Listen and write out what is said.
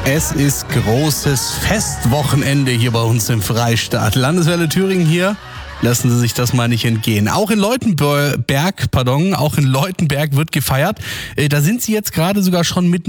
Es ist großes Festwochenende hier bei uns im Freistaat. Landeswelle Thüringen hier. Lassen Sie sich das mal nicht entgehen. Auch in Leutenberg wird gefeiert. Da sind Sie jetzt gerade sogar schon mitten